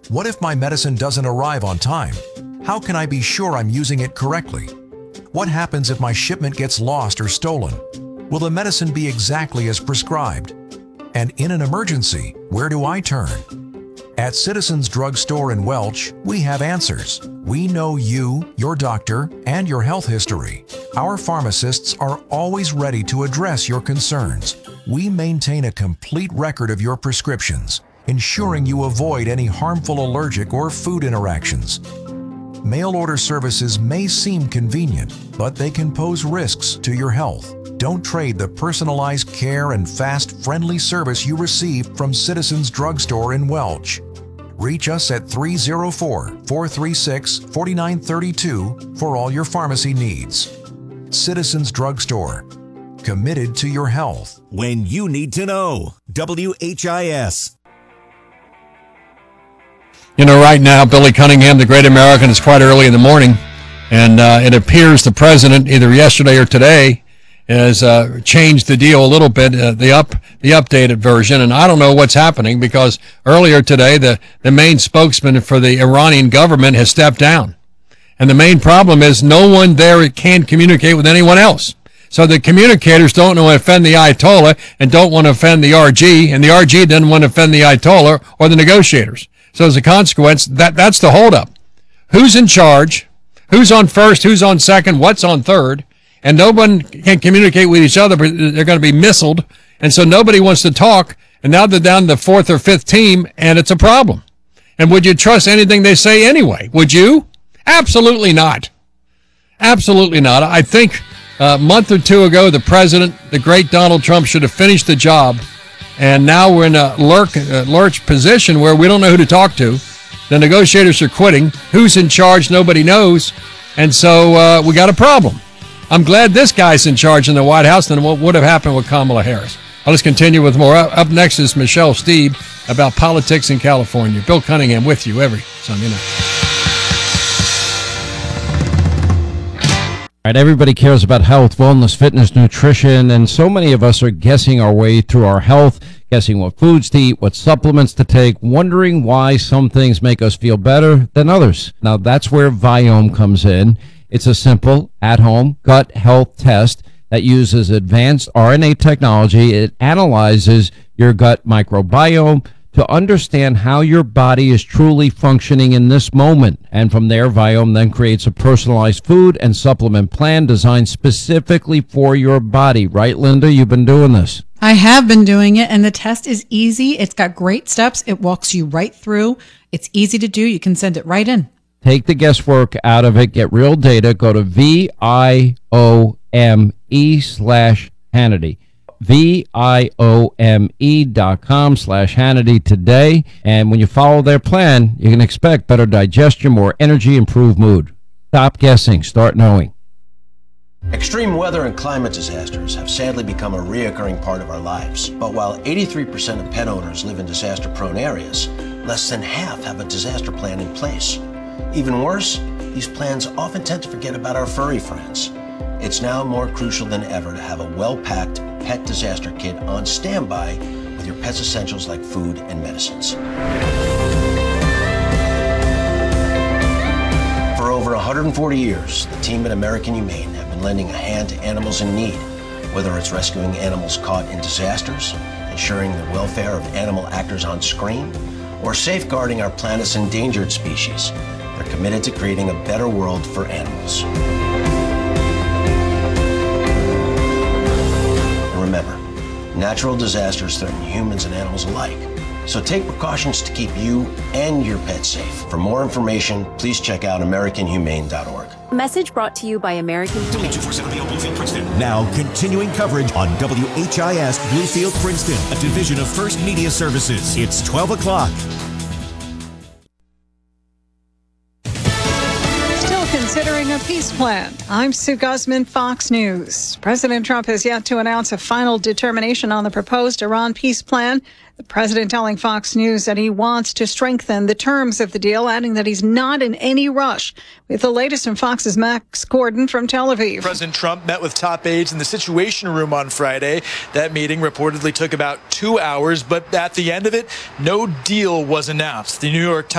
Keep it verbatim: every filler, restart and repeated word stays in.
What if my medicine doesn't arrive on time? How can I be sure I'm using it correctly? What happens if my shipment gets lost or stolen? Will the medicine be exactly as prescribed? And in an emergency, where do I turn? At Citizens Drug Store in Welch, we have answers. We know you, your doctor, and your health history. Our pharmacists are always ready to address your concerns. We maintain a complete record of your prescriptions, ensuring you avoid any harmful allergic or food interactions. Mail order services may seem convenient, but they can pose risks to your health. Don't trade the personalized care and fast, friendly service you receive from Citizens Drug Store in Welch. Reach us at three oh four, four three six, four nine three two for all your pharmacy needs. Citizens Drug Store, committed to your health. When you need to know. W H I S. You know, right now, Billy Cunningham, the great American, is quite early in the morning, and uh, it appears the president, either yesterday or today, has uh, changed the deal a little bit, uh, the up the updated version, and I don't know what's happening because earlier today, the, the main spokesman for the Iranian government has stepped down, and the main problem is no one there can communicate with anyone else. So the communicators don't want to offend the Ayatollah and don't want to offend the R G, and the R G doesn't want to offend the Ayatollah or the negotiators. So as a consequence, that that's the holdup. Who's in charge? Who's on first? Who's on second? What's on third? And no one can communicate with each other, but they're going to be missiled. And so nobody wants to talk. And now they're down to the fourth or fifth team, and it's a problem. And would you trust anything they say anyway? Would you? Absolutely not. Absolutely not. I think a month or two ago, the president, the great Donald Trump, should have finished the job. And now we're in a lurk, uh, lurch position where we don't know who to talk to. The negotiators are quitting. Who's in charge? Nobody knows. And so uh, we got a problem. I'm glad this guy's in charge in the White House than what would have happened with Kamala Harris. Well, let's continue with more. Up next is Michelle Steeb about politics in California. Bill Cunningham with you every Sunday night. All right, everybody cares about health, wellness, fitness, nutrition, and so many of us are guessing our way through our health, guessing what foods to eat, what supplements to take, wondering why some things make us feel better than others. Now, that's where Viome comes in. It's a simple, at-home gut health test that uses advanced R N A technology. It analyzes your gut microbiome to understand how your body is truly functioning in this moment. And from there, Viome then creates a personalized food and supplement plan designed specifically for your body. Right, Linda? You've been doing this. I have been doing it, and the test is easy. It's got great steps. It walks you right through. It's easy to do. You can send it right in. Take the guesswork out of it. Get real data. Go to V I O M E slash Hannity. V I O M E dot com slash Hannity today. And when you follow their plan, you can expect better digestion, more energy, improved mood. Stop guessing. Start knowing. Extreme weather and climate disasters have sadly become a reoccurring part of our lives. But while eighty-three percent of pet owners live in disaster-prone areas, less than half have a disaster plan in place. Even worse, these plans often tend to forget about our furry friends. It's now more crucial than ever to have a well-packed pet disaster kit on standby with your pet's essentials like food and medicines. For over one hundred forty years, the team at American Humane have been lending a hand to animals in need, whether it's rescuing animals caught in disasters, ensuring the welfare of animal actors on screen, or safeguarding our planet's endangered species. They're committed to creating a better world for animals. And remember, natural disasters threaten humans and animals alike. So take precautions to keep you and your pet safe. For more information, please check out American Humane dot org. A message brought to you by American Humane. Now, continuing coverage on W H I S Bluefield, Princeton, a division of First Media Services. It's twelve o'clock. Considering a peace plan. I'm Sue Guzman, Fox News. President Trump has yet to announce a final determination on the proposed Iran peace plan. The president telling Fox News that he wants to strengthen the terms of the deal, adding that he's not in any rush. With the latest from Fox's Max Gordon from Tel Aviv. President Trump met with top aides in the Situation Room on Friday. That meeting reportedly took about two hours, but at the end of it, no deal was announced. The New York Times